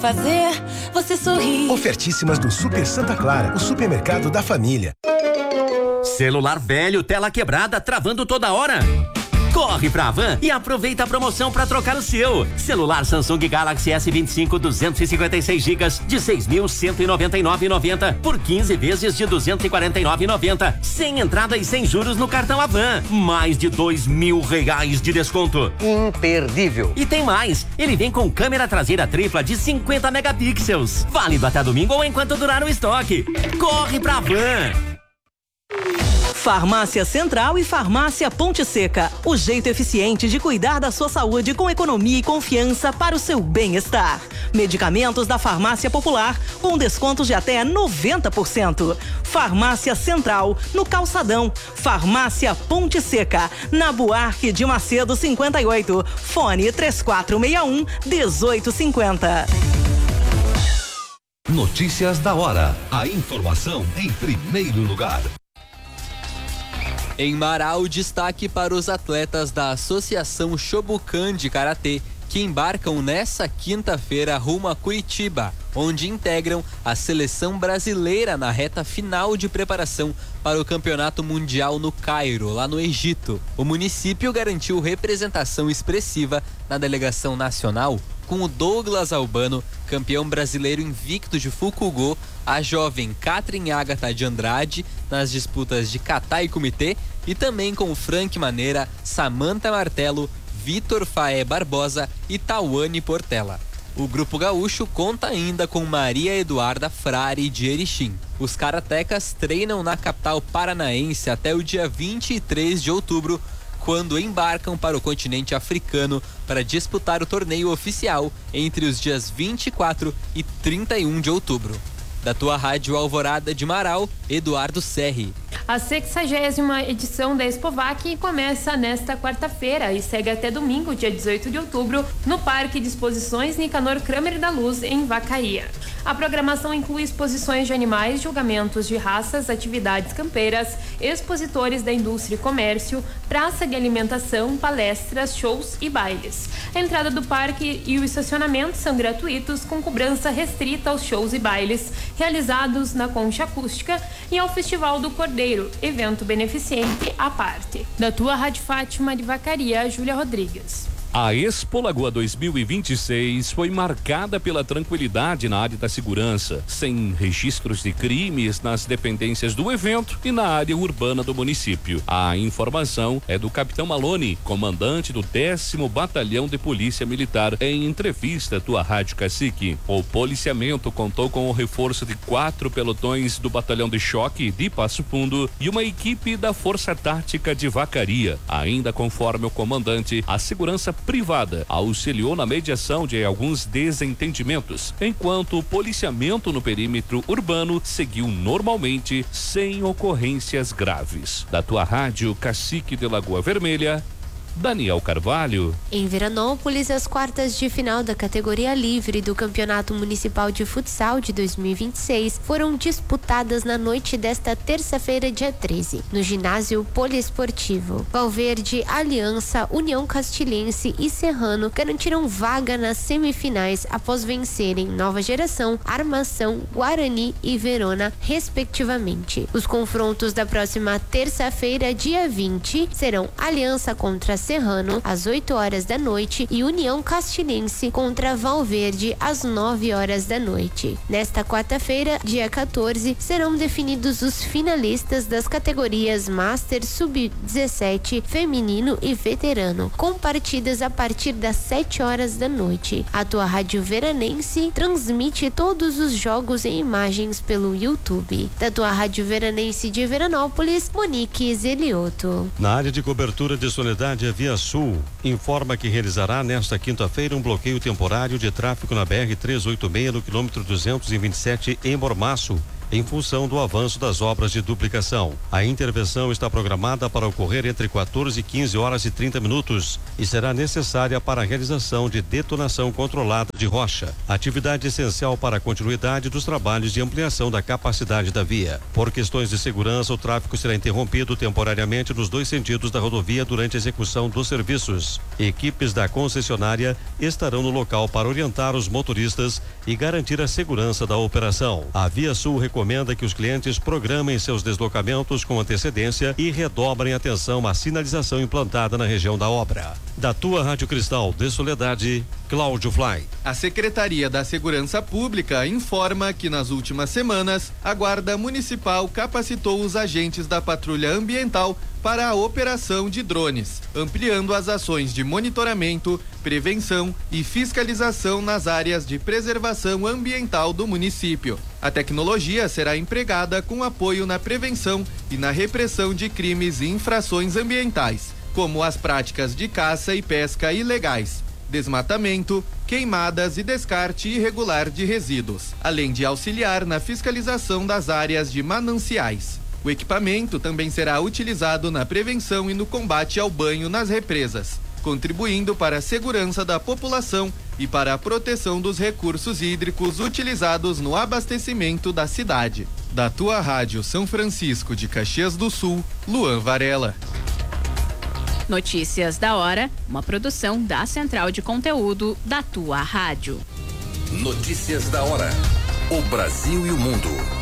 Fazer você sorrir. Ofertíssimas do Super Santa Clara, o supermercado da família. Celular velho, tela quebrada, travando toda hora? Corre pra Havan e aproveita a promoção para trocar o seu. Celular Samsung Galaxy S25 256 GB de 6.199,90 por 15 vezes de 249,90, sem entrada e sem juros no cartão Havan. Mais de R$2.000 de desconto. Imperdível. E tem mais, ele vem com câmera traseira tripla de 50 megapixels. Válido até domingo ou enquanto durar o estoque. Corre pra Havan. Farmácia Central e Farmácia Ponte Seca. O jeito eficiente de cuidar da sua saúde com economia e confiança para o seu bem-estar. Medicamentos da Farmácia Popular com descontos de até 90%. Farmácia Central, no Calçadão. Farmácia Ponte Seca, na Buarque de Macedo 58. Fone 3461-1850. Notícias da hora. A informação em primeiro lugar. Em Marau, destaque para os atletas da Associação Shobukan de Karatê, que embarcam nessa quinta-feira rumo a Curitiba, onde integram a seleção brasileira na reta final de preparação para o Campeonato Mundial no Cairo, lá no Egito. O município garantiu representação expressiva na delegação nacional, com o Douglas Albano, campeão brasileiro invicto de Fukugo, a jovem Catherine Agatha de Andrade nas disputas de kata e kumite, e também com Frank Maneira, Samantha Martelo, Vitor Faé Barbosa e Tawane Portela. O grupo gaúcho conta ainda com Maria Eduarda Frari de Erechim. Os karatecas treinam na capital paranaense até o dia 23 de outubro, quando embarcam para o continente africano para disputar o torneio oficial entre os dias 24 e 31 de outubro. Da tua rádio Alvorada de Marau, Eduardo Serri. A 60ª edição da Expovac começa nesta quarta-feira e segue até domingo, dia 18 de outubro, no Parque de Exposições Nicanor Kramer da Luz, em Vacaria. A programação inclui exposições de animais, julgamentos de raças, atividades campeiras, expositores da indústria e comércio, praça de alimentação, palestras, shows e bailes. A entrada do parque e o estacionamento são gratuitos, com cobrança restrita aos shows e bailes realizados na Concha Acústica e ao Festival do Cordeiro, evento beneficente à parte. Da tua Rádio Fátima de Vacaria, Júlia Rodrigues. A Expo Lagoa 2026 foi marcada pela tranquilidade na área da segurança, sem registros de crimes nas dependências do evento e na área urbana do município. A informação é do Capitão Malone, comandante do 10º Batalhão de Polícia Militar, em entrevista à tua Rádio Cacique. O policiamento contou com o reforço de 4 pelotões do Batalhão de Choque de Passo Fundo e uma equipe da Força Tática de Vacaria. Ainda conforme o comandante, a segurança privada auxiliou na mediação de alguns desentendimentos, enquanto o policiamento no perímetro urbano seguiu normalmente, sem ocorrências graves. Da tua rádio Cacique de Lagoa Vermelha, Daniel Carvalho. Em Veranópolis, as quartas de final da categoria livre do Campeonato Municipal de Futsal de 2026 foram disputadas na noite desta terça-feira, dia 13, no ginásio poliesportivo. Valverde, Aliança, União Castilhense e Serrano garantiram vaga nas semifinais após vencerem Nova Geração, Armação, Guarani e Verona, respectivamente. Os confrontos da próxima terça-feira, dia 20, serão Aliança contra Serrano às 8 horas da noite e União Castilhense contra Valverde às 9 horas da noite. Nesta quarta-feira, dia 14, serão definidos os finalistas das categorias Master, Sub-17, Feminino e Veterano, com partidas a partir das 7 horas da noite. A tua Rádio Veranense transmite todos os jogos em imagens pelo YouTube. Da tua Rádio Veranense de Veranópolis, Monique Zelioto. Na área de cobertura de Soledade, a Via Sul informa que realizará nesta quinta-feira um bloqueio temporário de tráfego na BR-386 no quilômetro 227 em Mormaço, em função do avanço das obras de duplicação. A intervenção está programada para ocorrer entre 14 e 15 horas e 30 minutos e será necessária para a realização de detonação controlada de rocha, atividade essencial para a continuidade dos trabalhos de ampliação da capacidade da via. Por questões de segurança, o tráfego será interrompido temporariamente nos dois sentidos da rodovia durante a execução dos serviços. Equipes da concessionária estarão no local para orientar os motoristas e garantir a segurança da operação. A ViaSul recomenda que os clientes programem seus deslocamentos com antecedência e redobrem atenção à sinalização implantada na região da obra. Da tua Rádio Cristal de Soledade, Cláudio Fly. A Secretaria da Segurança Pública informa que nas últimas semanas a Guarda Municipal capacitou os agentes da Patrulha Ambiental para a operação de drones, ampliando as ações de monitoramento, prevenção e fiscalização nas áreas de preservação ambiental do município. A tecnologia será empregada com apoio na prevenção e na repressão de crimes e infrações ambientais, como as práticas de caça e pesca ilegais, desmatamento, queimadas e descarte irregular de resíduos, além de auxiliar na fiscalização das áreas de mananciais. O equipamento também será utilizado na prevenção e no combate ao banho nas represas, contribuindo para a segurança da população e para a proteção dos recursos hídricos utilizados no abastecimento da cidade. Da tua Rádio São Francisco de Caxias do Sul, Luan Varela. Notícias da hora, uma produção da Central de Conteúdo da tua rádio. Notícias da hora. O Brasil e o mundo